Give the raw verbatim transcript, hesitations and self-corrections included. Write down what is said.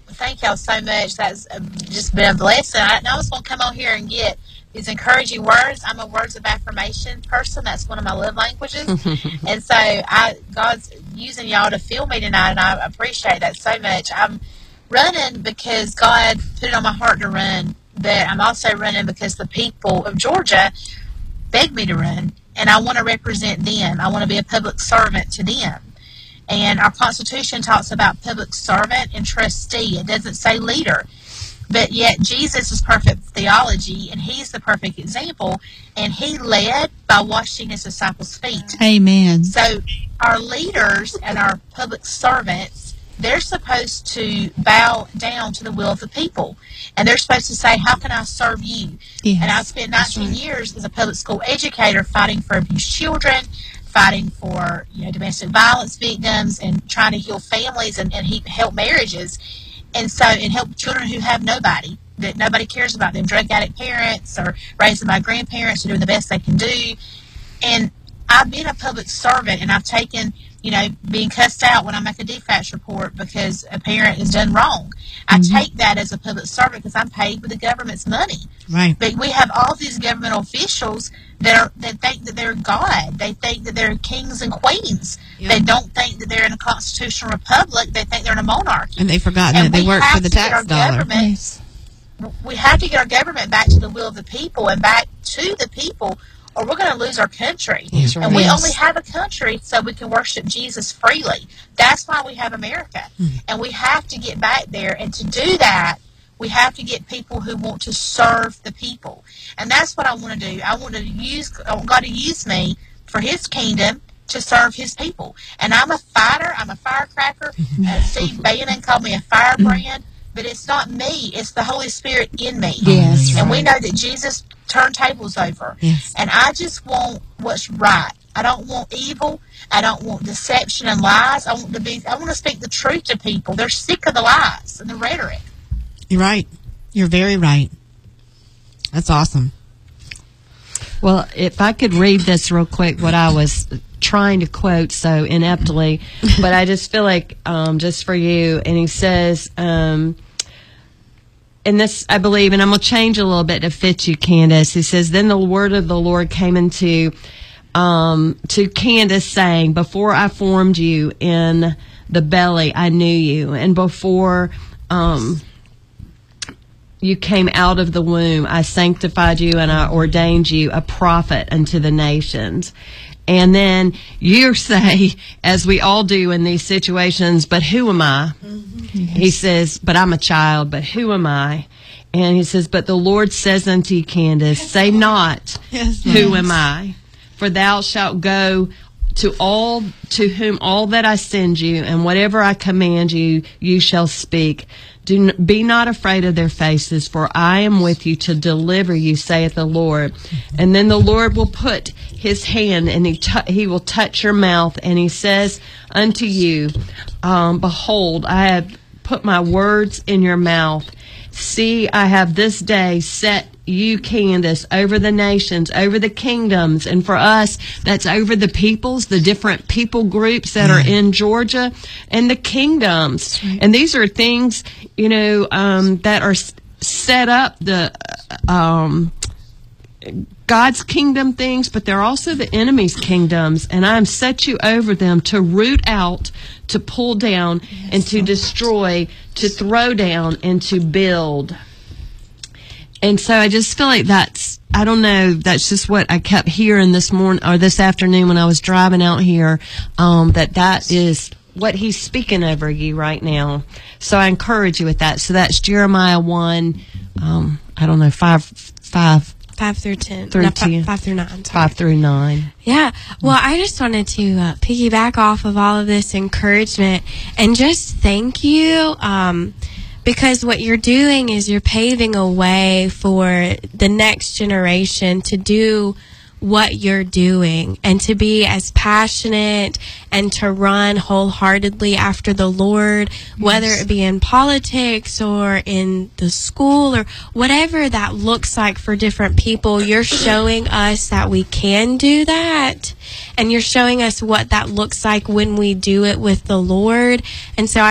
thank y'all so much. That's uh, just been a blessing. I, I was going to come on here and get these encouraging words. I'm a words of affirmation person. That's one of my love languages. And so I, God's using y'all to fill me tonight, and I appreciate that so much. I'm running because God put it on my heart to run, but I'm also running because the people of Georgia begged me to run, and I want to represent them. I want to be a public servant to them. And our Constitution talks about public servant and trustee. It doesn't say leader. But yet Jesus is perfect theology, and he's the perfect example, and he led by washing his disciples' feet. Amen. So our leaders and our public servants, they're supposed to bow down to the will of the people. And they're supposed to say, how can I serve you? Yes, and I spent nineteen right. years as a public school educator fighting for abused children, fighting for you know domestic violence victims, and trying to heal families and, and help marriages. And so, and help children who have nobody, that nobody cares about them, drug addict parents or raised by grandparents who are doing the best they can do. And I've been a public servant, and I've taken, you know, being cussed out when I make a D FACS report because a parent has done wrong. I mm-hmm. take that as a public servant because I'm paid with the government's money. Right. But we have all these government officials that are that think that they're God. They think that they're kings and queens. Yep. They don't think that they're in a constitutional republic. They think they're in a monarchy. And they've forgotten that they work for the tax dollar. Yes. We have to get our government back to the will of the people and back to the people, or we're going to lose our country. Yes, right. And we yes. only have a country so we can worship Jesus freely. That's why we have America. Mm-hmm. And we have to get back there. And to do that, we have to get people who want to serve the people. And that's what I want to do. I want to use, I want God to use me for his kingdom to serve his people. And I'm a fighter. I'm a firecracker. Uh, Steve Bannon called me a firebrand. But it's not me. It's the Holy Spirit in me. Yes, and right. we know that Jesus turned tables over. Yes. And I just want what's right. I don't want evil. I don't want deception and lies. I want to be. I want to speak the truth to people. They're sick of the lies and the rhetoric. You're right. You're very right. That's awesome. Well, if I could read this real quick, what I was trying to quote so ineptly, but I just feel like um, just for you. And he says, um, and this I believe, and I'm going to change a little bit to fit you, Candace. He says, then the word of the Lord came into um, to Candace, saying, before I formed you in the belly, I knew you, and before um, you came out of the womb, I sanctified you, and I ordained you a prophet unto the nations. And then you say, as we all do in these situations, but who am I? Mm-hmm. Yes. He says, but I'm a child, but who am I? And he says, but the Lord says unto you, Candace, say not, yes, who yes. am I? For thou shalt go to all to whom all that I send you, and whatever I command you, you shall speak. Do n- be not afraid of their faces, for I am with you to deliver you, saith the Lord. And then the Lord will put his hand, and he t- he will touch your mouth, and he says unto you, um, behold, I have put my words in your mouth. See, I have this day set you, Candace, over the nations, over the kingdoms, and for us, that's over the peoples, the different people groups that are in Georgia, and the kingdoms. Right. And these are things, you know, um, that are set up, the um, God's kingdom things, but they're also the enemy's kingdoms, and I'm set you over them to root out, to pull down, yes, and to destroy, to throw down, and to build. And so I just feel like that's, I don't know, that's just what I kept hearing this morning or this afternoon when I was driving out here, um, that that is what he's speaking over you right now. So I encourage you with that. So that's Jeremiah one, um, I don't know, five, five. Five through ten. Through no, ten. Five, five through nine. Sorry. Five through nine. Yeah. Well, I just wanted to uh, piggyback off of all of this encouragement and just thank you, um, because what you're doing is you're paving a way for the next generation to do what you're doing and to be as passionate and to run wholeheartedly after the Lord, whether it be in politics or in the school or whatever that looks like for different people. You're showing us that we can do that, and you're showing us what that looks like when we do it with the Lord. And so